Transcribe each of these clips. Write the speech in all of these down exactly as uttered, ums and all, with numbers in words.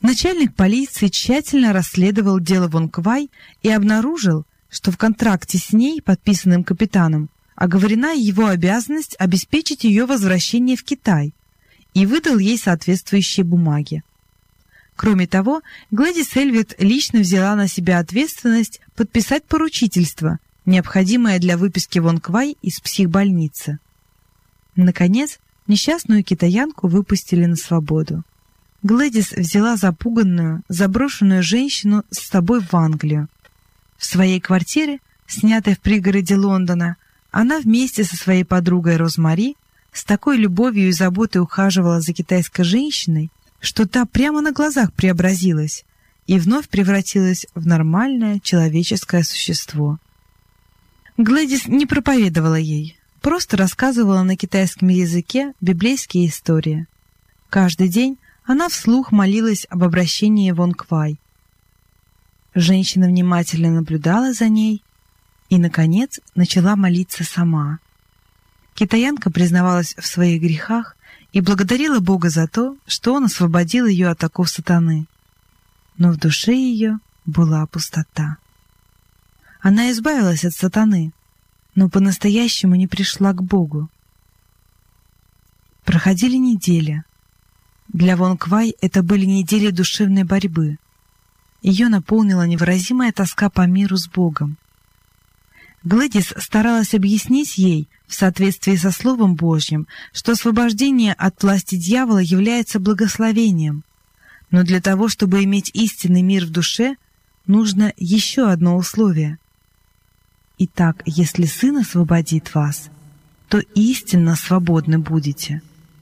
Начальник полиции тщательно расследовал дело Вон Квай и обнаружил, что в контракте с ней, подписанным капитаном, оговорена его обязанность обеспечить ее возвращение в Китай, и выдал ей соответствующие бумаги. Кроме того, Глэдис Эльвирд лично взяла на себя ответственность подписать поручительство, необходимое для выписки Вон Квай из психбольницы. Наконец, несчастную китаянку выпустили на свободу. Глэдис взяла запуганную, заброшенную женщину с собой в Англию. В своей квартире, снятой в пригороде Лондона, она вместе со своей подругой Розмари с такой любовью и заботой ухаживала за китайской женщиной, что та прямо на глазах преобразилась и вновь превратилась в нормальное человеческое существо. Глэдис не проповедовала ей, просто рассказывала на китайском языке библейские истории. Каждый день она вслух молилась об обращении Вон Квай. Женщина внимательно наблюдала за ней и, наконец, начала молиться сама. Китаянка признавалась в своих грехах и благодарила Бога за то, что Он освободил ее от оков сатаны. Но в душе ее была пустота. Она избавилась от сатаны, но по-настоящему не пришла к Богу. Проходили недели. Для Вон Квай это были недели душевной борьбы. Ее наполнила невыразимая тоска по миру с Богом. Глэдис старалась объяснить ей, в соответствии со Словом Божьим, что освобождение от власти дьявола является благословением. Но для того, чтобы иметь истинный мир в душе, нужно еще одно условие. Итак, если Сын освободит вас, то истинно свободны будете.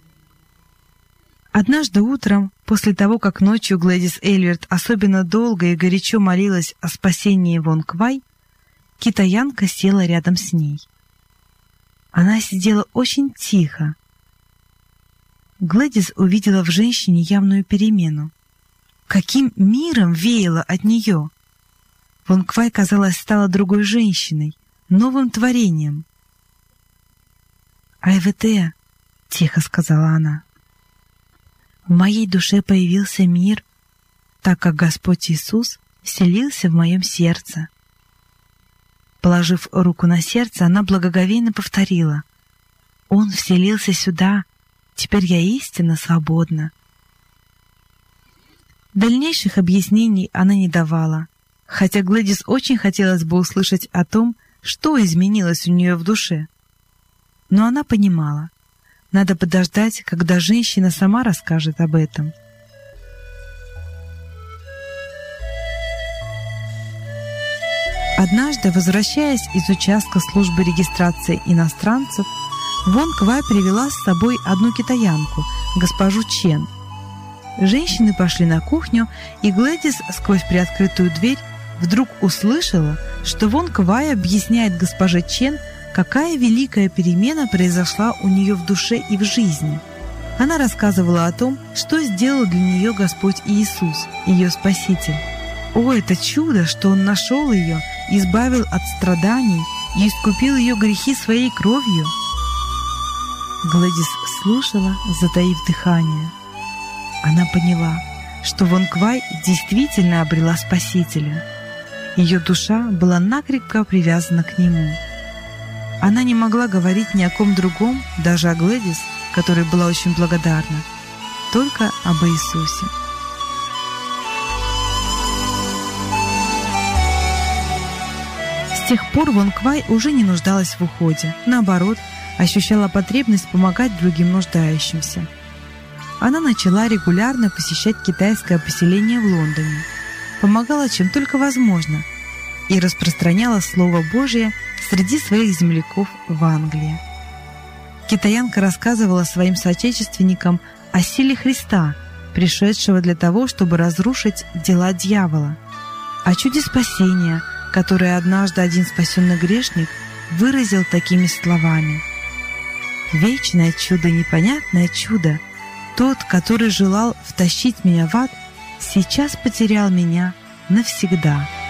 Однажды утром, после того, как ночью Глэдис Эльвирд особенно долго и горячо молилась о спасении Вон Квай, китаянка села рядом с ней. Она сидела очень тихо. Глэдис увидела в женщине явную перемену. Каким миром веяло от нее! Вон Квай, казалось, стала другой женщиной, новым творением. «Айвэте», — тихо сказала она, — «в моей душе появился мир, так как Господь Иисус вселился в моем сердце». Положив руку на сердце, она благоговейно повторила: «Он вселился сюда, теперь я истинно свободна». Дальнейших объяснений она не давала, хотя Глэдис очень хотелось бы услышать о том, что изменилось у нее в душе. Но она понимала, надо подождать, когда женщина сама расскажет об этом. Однажды, возвращаясь из участка службы регистрации иностранцев, Вон Квай привела с собой одну китаянку, госпожу Чен. Женщины пошли на кухню, и Глэдис сквозь приоткрытую дверь вдруг услышала, что Вон Квай объясняет госпоже Чен, какая великая перемена произошла у нее в душе и в жизни. Она рассказывала о том, что сделал для нее Господь Иисус, ее Спаситель. О, это чудо, что Он нашел ее, избавил от страданий и искупил ее грехи своей кровью. Глэдис слушала, затаив дыхание. Она поняла, что Вон Квай действительно обрела Спасителя. Ее душа была накрепко привязана к Нему. Она не могла говорить ни о ком другом, даже о Глэдис, которой была очень благодарна, только об Иисусе. С тех пор Вон Квай уже не нуждалась в уходе, наоборот, ощущала потребность помогать другим нуждающимся. Она начала регулярно посещать китайское поселение в Лондоне, помогала чем только возможно и распространяла Слово Божие среди своих земляков в Англии. Китаянка рассказывала своим соотечественникам о силе Христа, пришедшего для того, чтобы разрушить дела дьявола, о чуде спасения, которое однажды один спасенный грешник выразил такими словами: «Вечное чудо, непонятное чудо, тот, который желал втащить меня в ад, сейчас потерял меня навсегда».